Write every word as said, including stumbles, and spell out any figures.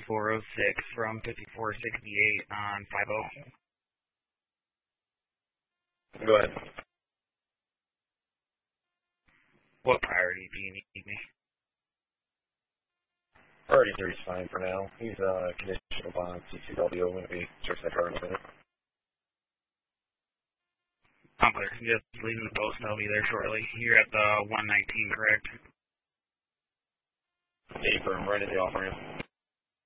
fifty-four oh six from fifty-four sixty-eight on five oh. Go ahead. What priority do you need me? Priority three is fine for now. He's uh, conditional bond, C C W, going to be searching the car in a minute. I'm clear. Just leaving the post, and I'll be there shortly. You're at the one nineteen, correct? Hey, firm, right at the off ramp.